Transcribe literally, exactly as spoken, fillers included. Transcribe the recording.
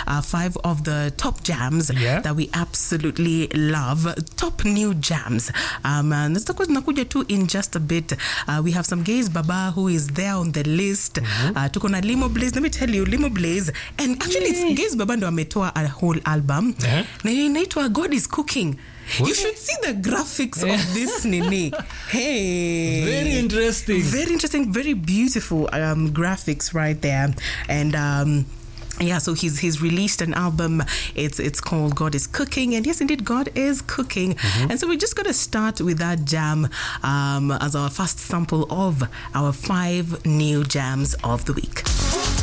uh, five of the top jams yeah. that we absolutely love. Top new jams. Um, and nakuja too in just a bit. Uh, we have some Gaze Baba who is there on the list. Mm-hmm. Uh, tuko na Limo Blaze. Let me tell you, Limo Blaze. And actually, mm. Gaze Baba ndo ametoa a whole album. Uh-huh. Na inaitwa God is Cooking. What? You should see the graphics of this nini. Hey. Very interesting. Very interesting, very beautiful um, graphics right there. And um yeah, so he's he's released an album. It's it's called God is Cooking, and yes, indeed, God is cooking. Mm-hmm. And so we're just gonna start with that jam um, as our first sample of our five new jams of the week.